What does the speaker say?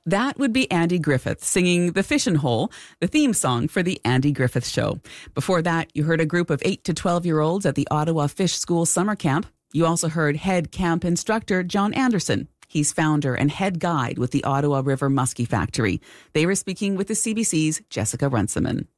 That would be Andy Griffith singing The Fishin' Hole, the theme song for The Andy Griffith Show. Before that, you heard a group of 8 to 12-year-olds at the Ottawa Fish School summer camp. You also heard head camp instructor John Anderson. He's founder and head guide with the Ottawa River Muskie Factory. They were speaking with the CBC's Jessica Runciman.